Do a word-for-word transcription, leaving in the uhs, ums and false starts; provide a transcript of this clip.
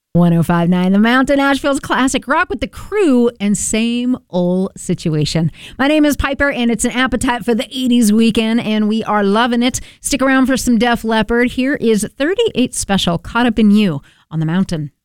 one oh five point nine The Mountain, Asheville's classic rock with The Crew and Same Old Situation. My name is Piper, and it's an appetite for the eighties weekend, and we are loving it. Stick around for some Def Leppard. Here is thirty-eight Special, Caught Up in You on The Mountain.